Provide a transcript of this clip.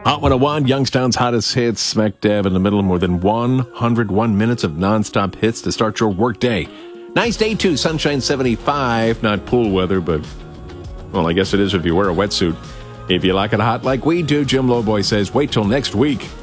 Hot 101, Youngstown's hottest hits, smack dab in the middle, more than 101 minutes of nonstop hits to start your workday. Nice day, too. Sunshine 75, not pool weather, but, well, I guess it is if you wear a wetsuit. If you like it hot like we do, Jim Lowboy says, wait till next week.